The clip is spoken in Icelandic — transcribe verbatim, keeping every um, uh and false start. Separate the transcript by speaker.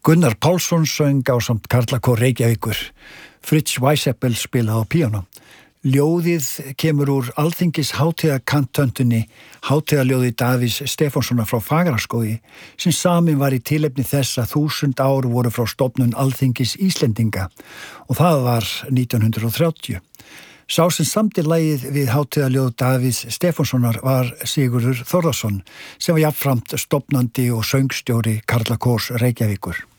Speaker 1: Gunnar Pálsson söng ásamt Karlakór Reykjavíkur. Fritz Weisseppel spilaði á píanó. Ljóðið kemur úr Alþingis hátíðarkantöndunni Hátíðarljóði Davíðs Stefánssonar frá Fagraskógi sem samin var í tilefni þess að þúsund ár voru frá stofnun Alþingis Íslendinga og það var nítján hundruð og þrjátíu. Sá sem samdi lagið við Hátíðarljóð Davíðs Stefánssonar var Sigurður Þórðarson sem var jafnframt stofnandi og söngstjóri Karlakórs Reykjavíkur.